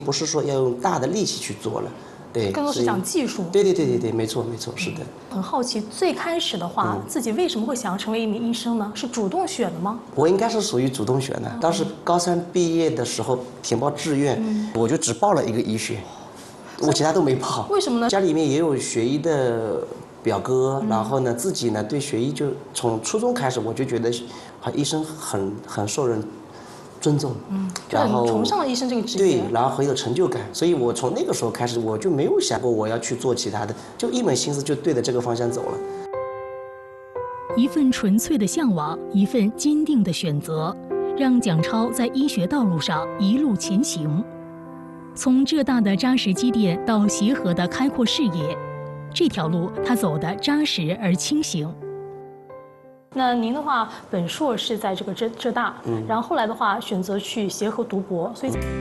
不是说要用大的力气去做了。对， 更多是讲技术。 对，没错，是的。 很好奇，最开始的话，自己为什么会想要成为一名医生呢？是主动选的吗？ 我应该是属于主动选的。当时高3毕业的时候填报志愿，我就只报了一个医学，我其他都没报。 为什么呢？ 家里面也有学医的表哥，然后呢，自己呢对学医就从初中开始，我就觉得，医生很受人尊重， 然后崇尚了医生这个职业，对，然后很有成就感，所以我从那个时候开始，我就没有想过我要去做其他的，就一门心思就对着这个方向走了。 一份纯粹的向往，一份坚定的选择，让蒋超在医学道路上一路前行。从浙大的扎实积淀到协和的开阔视野，这条路他走得扎实而清醒。 那您的话，本硕是在这个浙大，然后后来的话选择去协和读博，所以。